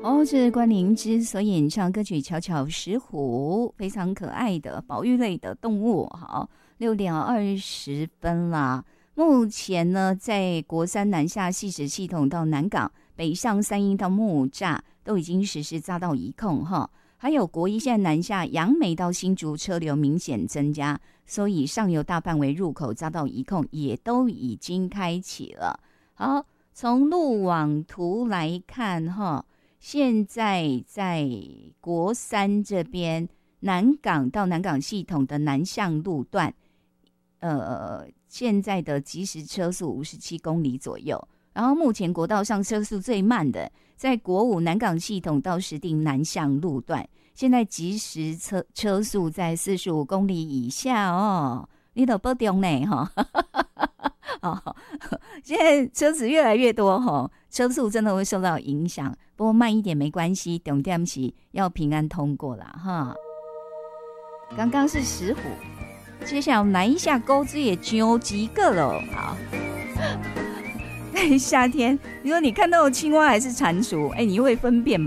哦，这是关灵芝所演唱歌曲《巧巧石虎》，非常可爱的保育类的动物。好，6:20啦。目前呢，在国三南下汐止系统到南港，北上三鶯到木栅都已经实施匝道移控哈。还有国一现在南下杨梅到新竹车流明显增加，所以上游大范围入口匝道移控也都已经开启了。好，从路网图来看哈。现在在国三这边，南港到南港系统的南向路段，现在的即时车速57公里左右。然后目前国道上车速最慢的，在国五南港系统到石碇南向路段，现在即时车速在45公里以下哦。你都保重呢哈。哦，现在车子越来越多哈，车速真的会受到影响。不过慢一点没关系，重点是要平安通过啦哈。刚刚是石虎，接下来我们来一下钩子也揪几个了。好，在夏天，你说你看到的青蛙还是蟾蜍，你会分辨吗？